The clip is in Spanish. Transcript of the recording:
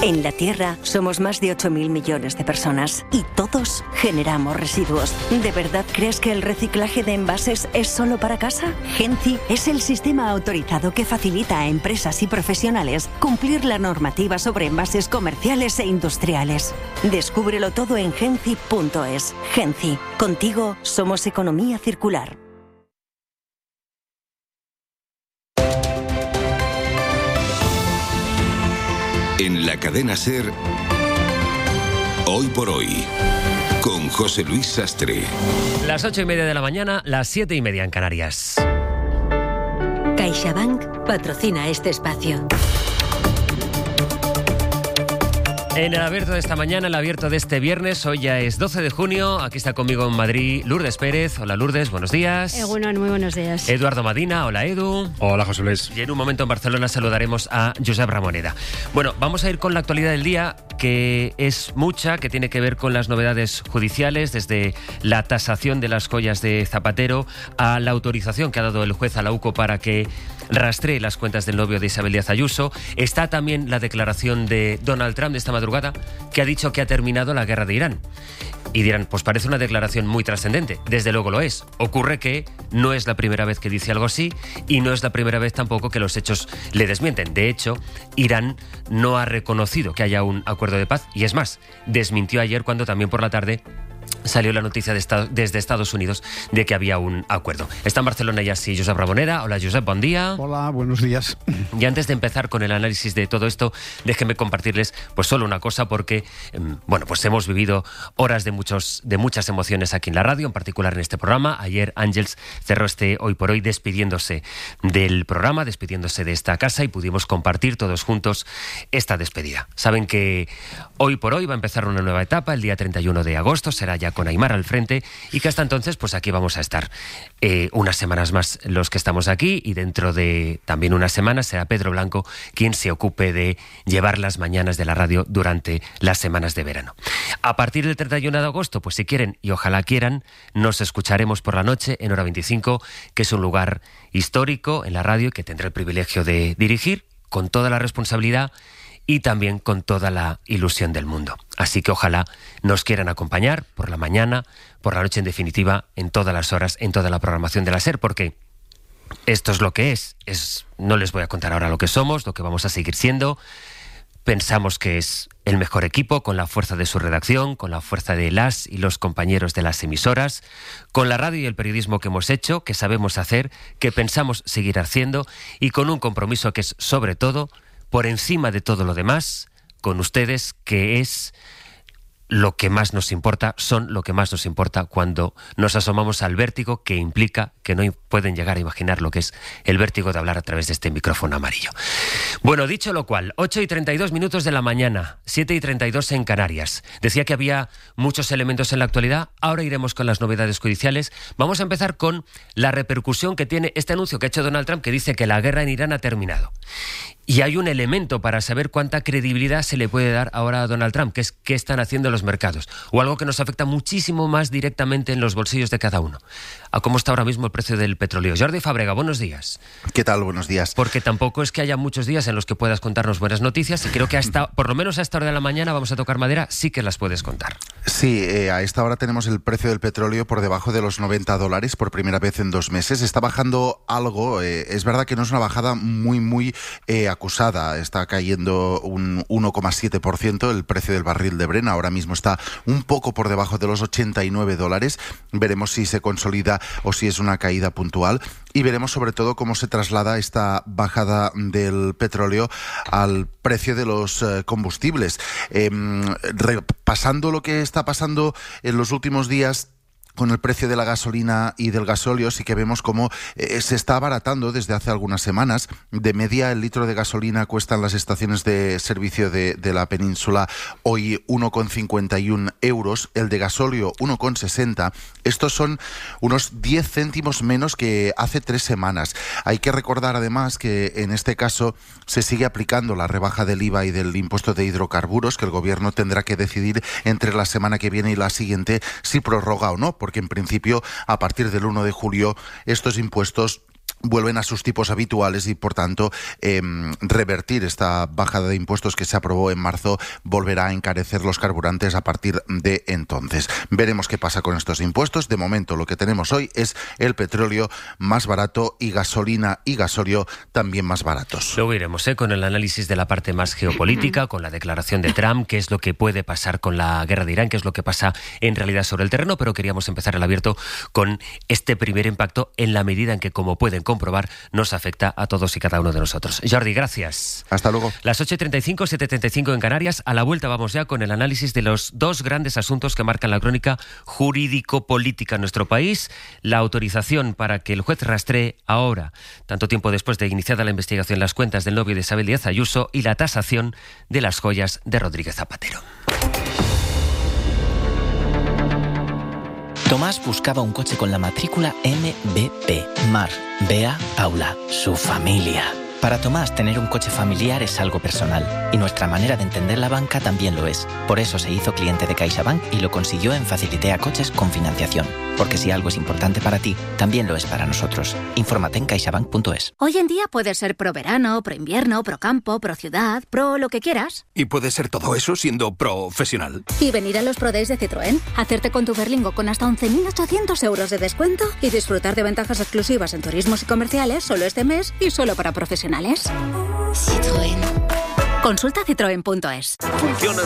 En la Tierra somos más de 8.000 millones de personas y todos generamos residuos. ¿De verdad crees que el reciclaje de envases es solo para casa? Genci es el sistema autorizado que facilita a empresas y profesionales cumplir la normativa sobre envases comerciales e industriales. Descúbrelo todo en genci.es. Genci, contigo somos economía circular. En la cadena SER, Hoy por Hoy, con José Luis Sastre. Las 8:30 de la mañana, las 7:30 en Canarias. CaixaBank patrocina este espacio. En el abierto de esta mañana, el abierto de este viernes, hoy ya es 12 de junio, aquí está conmigo en Madrid Lourdes Pérez. Hola Lourdes, buenos días. Bueno, muy buenos días. Eduardo Madina, hola Edu. Hola José Luis. Y en un momento en Barcelona saludaremos a Josep Ramoneda. Bueno, vamos a ir con la actualidad del día, que es mucha, que tiene que ver con las novedades judiciales, desde la tasación de las joyas de Zapatero a la autorización que ha dado el juez a la UCO para que rastree las cuentas del novio de Isabel Díaz Ayuso. Está también la declaración de Donald Trump de esta madrugada, que ha dicho que ha terminado la guerra de Irán. Y dirán, pues parece una declaración muy trascendente. Desde luego lo es. Ocurre que no es la primera vez que dice algo así y no es la primera vez tampoco que los hechos le desmienten. De hecho, Irán no ha reconocido que haya un acuerdo de paz y es más, desmintió ayer cuando también por la tarde salió la noticia desde Estados Unidos de que había un acuerdo. Está en Barcelona ya sí Josep Ramoneda. Hola Josep, buen día. Hola, buenos días. Y antes de empezar con el análisis de todo esto, déjenme compartirles pues solo una cosa, porque bueno, pues hemos vivido horas de muchas emociones aquí en la radio, en particular en este programa. Ayer Ángels cerró este Hoy por Hoy despidiéndose del programa, despidiéndose de esta casa, y pudimos compartir todos juntos esta despedida. Saben que Hoy por Hoy va a empezar una nueva etapa el día 31 de agosto, será ya con Aimar al frente, y que hasta entonces pues aquí vamos a estar unas semanas más los que estamos aquí, y dentro de también unas semanas será Pedro Blanco quien se ocupe de llevar las mañanas de la radio durante las semanas de verano. A partir del 31 de agosto, pues si quieren y ojalá quieran, nos escucharemos por la noche en Hora 25, que es un lugar histórico en la radio que tendré el privilegio de dirigir con toda la responsabilidad y también con toda la ilusión del mundo. Así que ojalá nos quieran acompañar por la mañana, por la noche, en definitiva, en todas las horas, en toda la programación de la SER, porque esto es lo que es. No les voy a contar ahora lo que somos, lo que vamos a seguir siendo. Pensamos que es el mejor equipo, con la fuerza de su redacción, con la fuerza de las y los compañeros de las emisoras, con la radio y el periodismo que hemos hecho, que sabemos hacer, que pensamos seguir haciendo, y con un compromiso que es, sobre todo, por encima de todo lo demás, con ustedes, que es lo que más nos importa, son lo que más nos importa cuando nos asomamos al vértigo que implica, que no pueden llegar a imaginar lo que es el vértigo de hablar a través de este micrófono amarillo. Bueno, dicho lo cual, 8:32 de la mañana, 7:32 en Canarias. Decía que había muchos elementos en la actualidad, ahora iremos con las novedades judiciales. Vamos a empezar con la repercusión que tiene este anuncio que ha hecho Donald Trump, que dice que la guerra en Irán ha terminado. Y hay un elemento para saber cuánta credibilidad se le puede dar ahora a Donald Trump, que es qué están haciendo los mercados, o algo que nos afecta muchísimo más directamente en los bolsillos de cada uno, a cómo está ahora mismo el precio del petróleo. Jordi Fàbrega, buenos días. ¿Qué tal? Buenos días. Porque tampoco es que haya muchos días en los que puedas contarnos buenas noticias, y creo que por lo menos a esta hora de la mañana, vamos a tocar madera, sí que las puedes contar. Sí, a esta hora tenemos el precio del petróleo por debajo de los $90 por primera vez en 2 meses. Está bajando algo, es verdad que no es una bajada muy acusada, está cayendo un 1,7% el precio del barril de Brent, ahora mismo está un poco por debajo de los $89, veremos si se consolida o si es una caída puntual, y veremos sobre todo cómo se traslada esta bajada del petróleo al precio de los combustibles. Repasando lo que está pasando en los últimos días con el precio de la gasolina y del gasóleo, sí que vemos cómo se está abaratando desde hace algunas semanas. De media, el litro de gasolina cuesta en las estaciones de servicio de la península hoy 1,51 euros, el de gasóleo 1,60. Estos son unos 10 céntimos menos que hace 3 semanas. Hay que recordar además que en este caso se sigue aplicando la rebaja del IVA y del impuesto de hidrocarburos, que el gobierno tendrá que decidir entre la semana que viene y la siguiente si prorroga o no, porque en principio a partir del 1 de julio estos impuestos vuelven a sus tipos habituales y, por tanto, revertir esta bajada de impuestos que se aprobó en marzo volverá a encarecer los carburantes a partir de entonces. Veremos qué pasa con estos impuestos. De momento, lo que tenemos hoy es el petróleo más barato y gasolina y gasolio también más baratos. Luego iremos con el análisis de la parte más geopolítica, con la declaración de Trump, qué es lo que puede pasar con la guerra de Irán, qué es lo que pasa en realidad sobre el terreno, pero queríamos empezar el abierto con este primer impacto en la medida en que, como pueden comprobar, nos afecta a todos y cada uno de nosotros. Jordi, gracias. Hasta luego. Las 8:35, 7:35 en Canarias. A la vuelta vamos ya con el análisis de los dos grandes asuntos que marcan la crónica jurídico-política en nuestro país. La autorización para que el juez rastree ahora, tanto tiempo después de iniciada la investigación, las cuentas del novio de Isabel Díaz Ayuso y la tasación de las joyas de Rodríguez Zapatero. Tomás buscaba un coche con la matrícula MBP. Mar, Bea, Paula, su familia. Para Tomás, tener un coche familiar es algo personal. Y nuestra manera de entender la banca también lo es. Por eso se hizo cliente de CaixaBank y lo consiguió en Facilitea Coches con financiación. Porque si algo es importante para ti, también lo es para nosotros. Infórmate en caixabank.es. Hoy en día puedes ser pro verano, pro invierno, pro campo, pro ciudad, pro lo que quieras. Y puedes ser todo eso siendo profesional. Y venir a los Pro Days de Citroën, hacerte con tu Berlingo con hasta 11.800 euros de descuento y disfrutar de ventajas exclusivas en turismos y comerciales solo este mes y solo para profesionales. Citroën. Consulta citroen.es. Funciona